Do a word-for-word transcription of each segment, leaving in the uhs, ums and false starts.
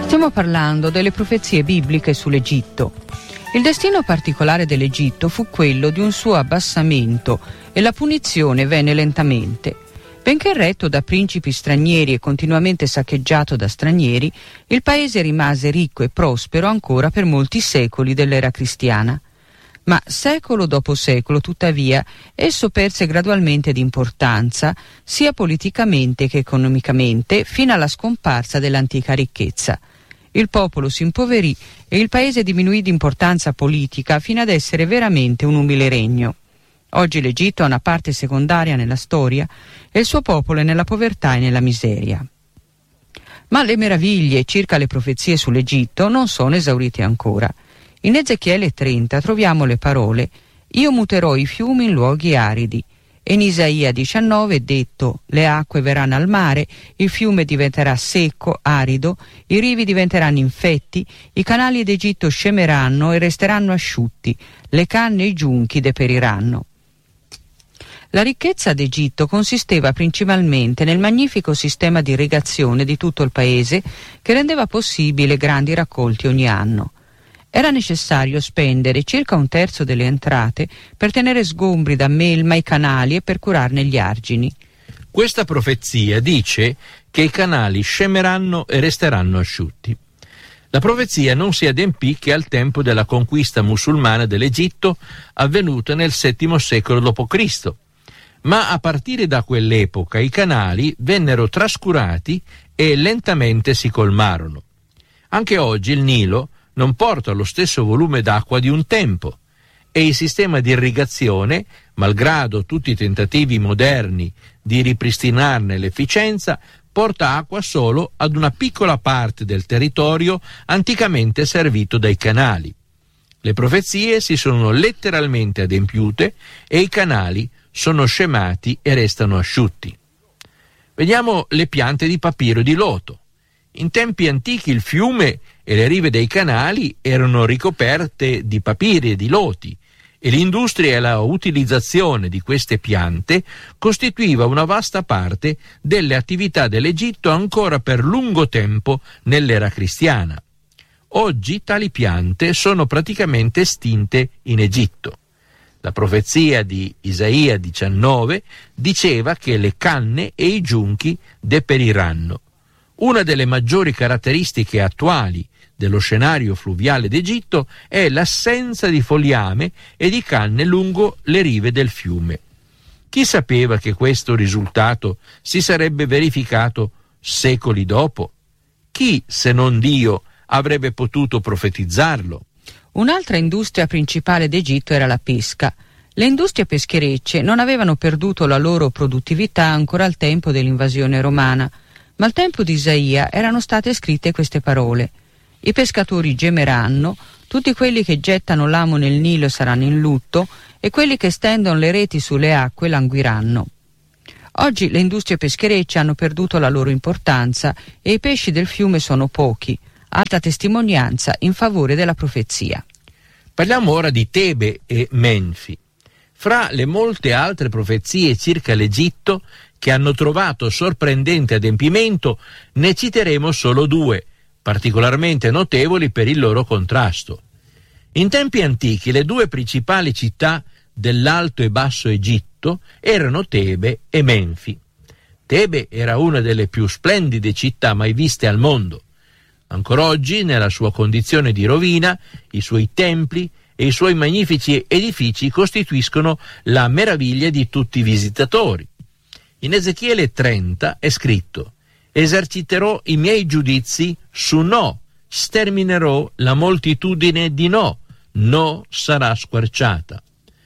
Stiamo parlando delle profezie bibliche sull'Egitto. Il destino particolare dell'Egitto fu quello di un suo abbassamento e la punizione venne lentamente. Benché retto da principi stranieri e continuamente saccheggiato da stranieri, il paese rimase ricco e prospero ancora per molti secoli dell'era cristiana. Ma secolo dopo secolo, tuttavia, esso perse gradualmente di importanza, sia politicamente che economicamente, fino alla scomparsa dell'antica ricchezza. Il popolo si impoverì e il paese diminuì di importanza politica fino ad essere veramente un umile regno. Oggi l'Egitto ha una parte secondaria nella storia e il suo popolo è nella povertà e nella miseria. Ma le meraviglie circa le profezie sull'Egitto non sono esaurite ancora. In Ezechiele trenta troviamo le parole «Io muterò i fiumi in luoghi aridi». E in Isaia diciannove è detto «Le acque verranno al mare, il fiume diventerà secco, arido, i rivi diventeranno infetti, i canali d'Egitto scemeranno e resteranno asciutti, le canne e i giunchi deperiranno». La ricchezza d'Egitto consisteva principalmente nel magnifico sistema di irrigazione di tutto il paese che rendeva possibile grandi raccolti ogni anno. Era necessario spendere circa un terzo delle entrate per tenere sgombri da melma i canali e per curarne gli argini. Questa profezia dice che i canali scemeranno e resteranno asciutti. La profezia non si adempì che al tempo della conquista musulmana dell'Egitto, avvenuta nel settimo secolo dopo Cristo. Ma a partire da quell'epoca i canali vennero trascurati e lentamente si colmarono. Anche oggi il Nilo non porta lo stesso volume d'acqua di un tempo e il sistema di irrigazione, malgrado tutti i tentativi moderni di ripristinarne l'efficienza, porta acqua solo ad una piccola parte del territorio anticamente servito dai canali. Le profezie si sono letteralmente adempiute e i canali sono scemati e restano asciutti. Vediamo le piante di papiro e di loto. In tempi antichi il fiume e le rive dei canali erano ricoperte di papiri e di loti e l'industria e la utilizzazione di queste piante costituiva una vasta parte delle attività dell'Egitto ancora per lungo tempo nell'era cristiana. Oggi tali piante sono praticamente estinte in Egitto. La profezia di Isaia diciannove diceva che le canne e i giunchi deperiranno. Una delle maggiori caratteristiche attuali dello scenario fluviale d'Egitto è l'assenza di foliame e di canne lungo le rive del fiume. Chi sapeva che questo risultato si sarebbe verificato secoli dopo? Chi, se non Dio, avrebbe potuto profetizzarlo? Un'altra industria principale d'Egitto era la pesca. Le industrie pescherecce non avevano perduto la loro produttività ancora al tempo dell'invasione romana, ma al tempo di Isaia erano state scritte queste parole: «I pescatori gemeranno, tutti quelli che gettano l'amo nel Nilo saranno in lutto, e quelli che stendono le reti sulle acque languiranno». Oggi le industrie pescherecce hanno perduto la loro importanza e i pesci del fiume sono pochi, altra testimonianza in favore della profezia. Parliamo ora di Tebe e Menfi. Fra le molte altre profezie circa l'Egitto che hanno trovato sorprendente adempimento, ne citeremo solo due, particolarmente notevoli per il loro contrasto. In tempi antichi le due principali città dell'Alto e Basso Egitto erano Tebe e Menfi. Tebe era una delle più splendide città mai viste al mondo. Ancora oggi, nella sua condizione di rovina, i suoi templi e i suoi magnifici edifici costituiscono la meraviglia di tutti i visitatori. In Ezechiele trenta è scritto: «Eserciterò i miei giudizi su No, sterminerò la moltitudine di No, No sarà squarciata».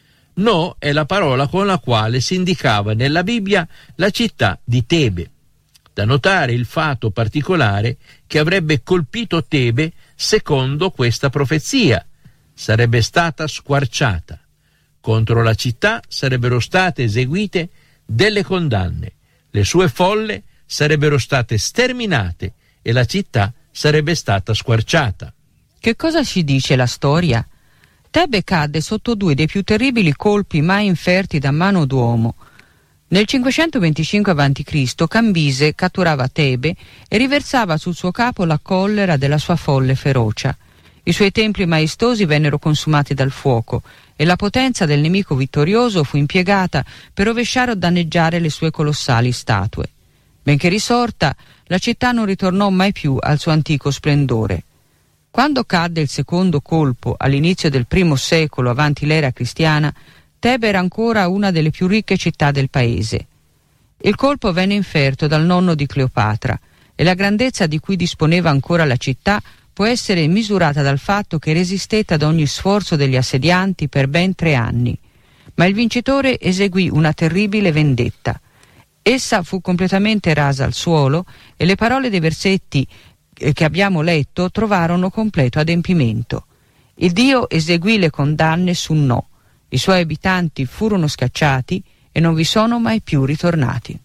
No è la parola con la quale si indicava nella Bibbia la città di Tebe. Da notare il fatto particolare che avrebbe colpito Tebe secondo questa profezia: sarebbe stata squarciata. Contro la città sarebbero state eseguite delle condanne, le sue folle sarebbero state sterminate e la città sarebbe stata squarciata. Che cosa ci dice la storia? Tebe cadde sotto due dei più terribili colpi mai inferti da mano d'uomo. Nel cinquecentoventicinque avanti Cristo Cambise catturava Tebe e riversava sul suo capo la collera della sua folle ferocia. I suoi templi maestosi vennero consumati dal fuoco e la potenza del nemico vittorioso fu impiegata per rovesciare o danneggiare le sue colossali statue. Benché risorta, la città non ritornò mai più al suo antico splendore. Quando cadde il secondo colpo all'inizio del primo secolo avanti l'era cristiana, Tebe era ancora una delle più ricche città del paese. Il colpo venne inferto dal nonno di Cleopatra e la grandezza di cui disponeva ancora la città può essere misurata dal fatto che resistette ad ogni sforzo degli assedianti per ben tre anni. Ma il vincitore eseguì una terribile vendetta. Essa fu completamente rasa al suolo e le parole dei versetti che abbiamo letto trovarono completo adempimento. Il Dio eseguì le condanne su No. I suoi abitanti furono scacciati e non vi sono mai più ritornati.